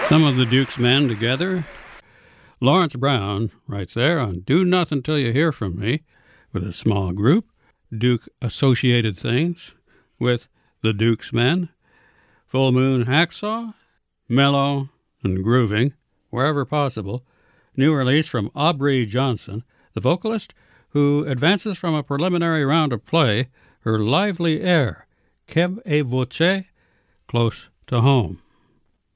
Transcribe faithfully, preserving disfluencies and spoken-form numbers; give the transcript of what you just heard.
Some of the Duke's men together. Lawrence Brown writes there on Do Nothing Till You Hear From Me with a small group. Duke Associated Things with the Duke's Men. Full Moon Hacksaw, mellow and grooving wherever possible. New release from Aubrey Johnson, the vocalist who advances from a preliminary round of play her lively air, Quelle Voce, close to home.